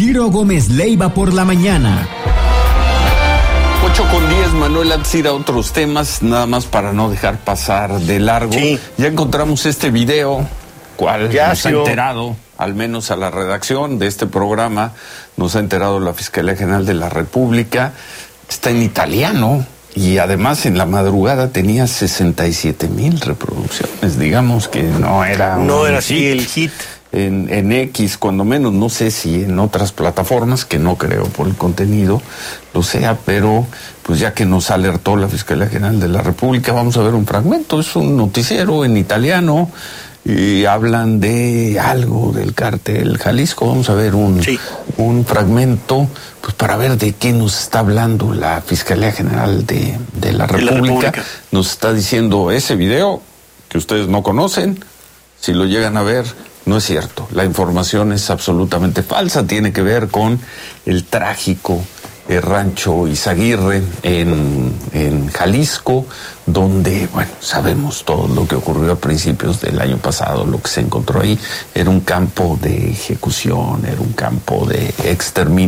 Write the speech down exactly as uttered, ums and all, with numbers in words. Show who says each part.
Speaker 1: Ciro Gómez Leiva por la mañana.
Speaker 2: ocho con diez, Manuel, antes de ir a otros temas, nada más para no dejar pasar de largo.
Speaker 3: Sí.
Speaker 2: Ya encontramos este video, cual
Speaker 3: Ya,
Speaker 2: nos ha
Speaker 3: Ciro.
Speaker 2: enterado, al menos a la redacción de este programa, nos ha enterado la Fiscalía General de la República. Está en italiano y además en la madrugada tenía sesenta y siete mil reproducciones. Digamos que no era
Speaker 3: No
Speaker 2: un
Speaker 3: era así
Speaker 2: hit.
Speaker 3: el hit.
Speaker 2: En, en X, cuando menos, no sé si en otras plataformas, que no creo por el contenido lo sea, pero pues ya que nos alertó la Fiscalía General de la República, vamos a ver un fragmento. Es un noticiero en italiano y hablan de algo del cártel Jalisco. Vamos a ver un,
Speaker 3: Sí.
Speaker 2: un fragmento, pues para ver de qué nos está hablando la Fiscalía General de, de la
Speaker 3: De la
Speaker 2: República.
Speaker 3: República.
Speaker 2: Nos está diciendo ese video que ustedes no conocen, si lo llegan a ver, no es cierto. La información es absolutamente falsa. Tiene que ver con el trágico eh, rancho Izaguirre en, en Jalisco, donde, bueno, sabemos todo lo que ocurrió a principios del año pasado. Lo que se encontró ahí era un campo de ejecución, era un campo de exterminio.